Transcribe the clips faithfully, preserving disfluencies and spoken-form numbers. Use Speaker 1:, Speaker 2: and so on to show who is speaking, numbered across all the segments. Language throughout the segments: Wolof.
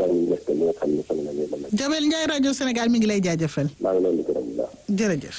Speaker 1: maa ngi nekk li nga xam ne fan la ñu mën a.
Speaker 2: Jabel Ndiaye rajo Sénégal mi ngi lay jaajëfal.
Speaker 1: maa ngi leen di gërëm bu baax.
Speaker 2: jërëjëf.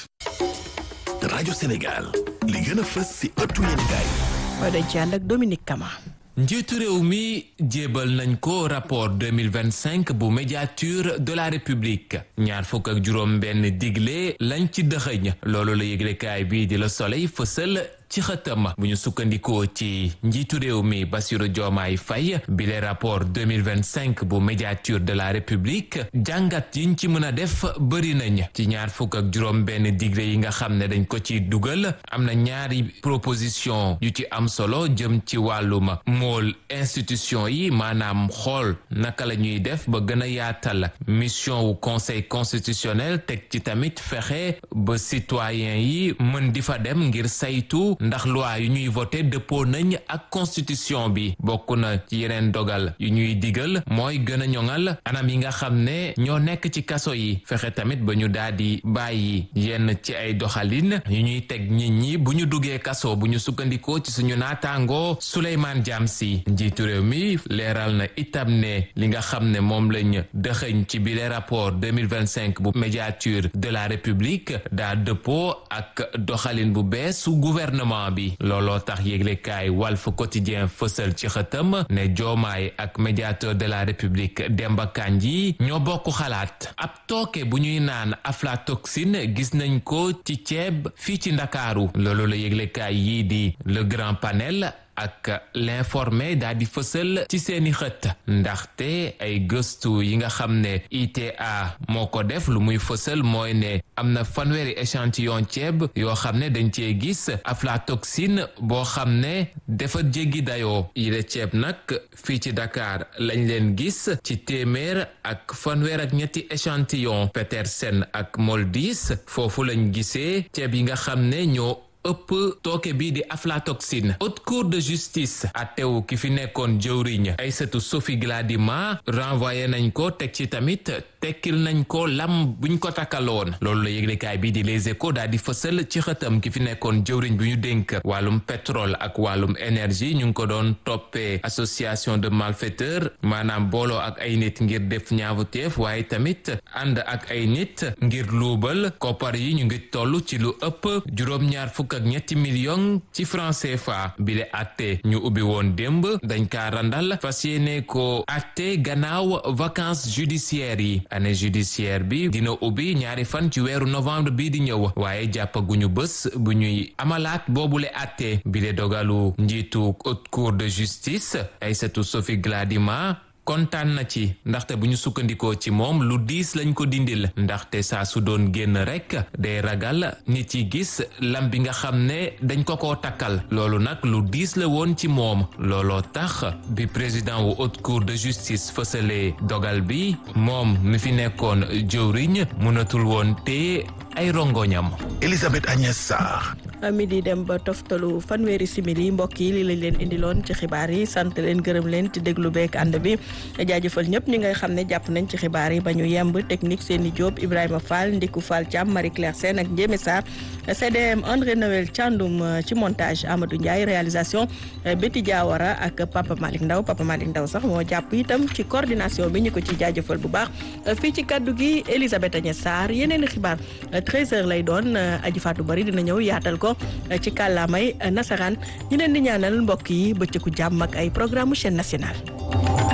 Speaker 3: rajo Sénégal li gën a fës si ëttu yéenekaay.
Speaker 2: waaye dañ ci ànd ak Dominique Kama.
Speaker 4: njiitu réew mi jébal nañ ko rapport deux mille vingt-cinq bu médiature de la république ñaar fukk ak juróom benn digle lañ ci dëxëñ loolu la yëglekaay bii di Le Soleil fësal ci xëtam bu ñu sukkandikoo ci njiitu réew mi Bassirou Diomaye Faye bile rapport deux mille vingt-cinq bu médiature de la république jàngat yiñ ci mën a def bëri nañ ci ñaar fukk ak juróom benn digle yi nga xam ne dañ ko ci dugal am na ñaari proposition yu ci am solo jëm ci wàllum mool institution yi maanaam xool naka la ñuy def ba gën a yaatal mission wu conseil constitutionnel teg ci tamit fexe ba citoyen yi mën di fa dem ngir saytu ndax loi yu ñuy voté dëppoo nañ ak constitution bi bokk na ci yeneen dogal yu ñuy digal mooy gën a ñoŋal anam yi nga xam ne ñoo nekk ci kaso yi fexe tamit ba ñu daal di bàyyi yenn ci ay doxalin yu ñuy teg nit ñi bu ñu duggee kaso bu ñu sukkandikoo ci suñu naataangoo Souleymane Diamsi njiitu réew mi leeral na itam ne li nga xam ne moom lañ dëxëñ ci bile rapport deux mille vingt-cinq bu médiature de la république daa dëppoo ak doxalin bu bees su gouvernement bi looloo tax yéglekaay Walf Quotidien fësal ci xëtam ne Diomaye ak médiateur de la république Demba Kandji ñoo bokk xalaat ab tooke bu ñuy naan aflatoxine gis nañ ko ci ceeb fii ci Ndakaaru loolu la yéglekaay yii di Le Grand Panel ak l'informé daa di fësal ci seeni xët ndaxte ay gëstu yi nga xam ne I T A moo ko def lu muy fësal mooy ne am na fanweeri échantillon ceeb yoo xam ne dañ cee gis aflatoxine boo xam ne dafa jéggi dayoo yile ceeb nag fii ci Dakar lañ leen gis ci téeméer ak fanweer ak ñetti échantillon Petersen ak Moldis foofu lañ gisee ceeb yi nga xam ne ñoo ëpp tooke bii di aflatoxine. Haute Cour de justice attewu ki fi nekkoon jëwriñ Aïssatou Sophie Gladima renvoyé nañ ko teg ci tamit tekkil nañ ko lam buñ ko takkaloon loolu la yëglekaay bii di Les Échos daal di fësal ci xëtam ki fi nekkoon jëwriñ bu ñu dénk wàllum pétrole ak wàllum énergie ñu ngi ko doon toppee association de malfaiteurs maanaam booloo ak ay nit ngir def ñaawteef waaye tamit ànd ak ay nit ngir luubal koppar yi ñu ngi toll ci lu ëpp juróom-ñaar fukk ak ñetti million ci franc C F A bi le atte ñu ubbi woon démb dañ kaa randal fas yéene ko atte gannaaw vacances judiciaires yi année judiciaire bi dina ubbi ñaari fan ci weeru novembre bii di ñëw waaye jàppaguñu bés bu ñuy amalaat boobule atte bi le dogalu njiitu haute cour de justice Aïssatou Sophie Gladima kontaan na ci ndaxte bu ñu sukkandikoo ci moom lu diis lañ ko dindil ndaxte saa su doon génn rek day ragal nit yi gis lam bi nga xam ne dañ ko koo takkal loolu nag lu diis la woon ci moom looloo tax bi président wu haute cour de justice fësalee dogal bi moom mi fi nekkoon jëwriñ mënatul woon te ay rongoñam.
Speaker 3: Elisabeth Agnès Sarr.
Speaker 2: mi di dem ba toftalu fanweeri simili mbokk yi li lañ leen indiloon ci xibaar yi sant leen gërëm leen ci déglu beek ànd bi jaajëfal ñëpp ñi ngay xam ne jàpp nañ ci xibaar yi ba ñu yemb technique Seni Diop Ibrahima Fall Ndiku Fall Thiam Marie Claire Sène ak Ndiémé Sarr C D M André Noël Thiandoum ci montage Amadou Ndiaye réalisation Betty Diawara ak Papa Malick Ndaw Papa Malick Ndaw sax moo jàpp itam ci coordination bi ñu ko ci jaajëfal bu baax fii ci kaddu gi Elisabeth Agnès Sarr yeneen i xibaar treize heures lay doon Aji Fatou Bari dina ñëw yaatal ko ci kàllaamay nasaraan ñi leen di ñaanal mbokk yi bëccëgu jàmm ak ay programme chaîne nationale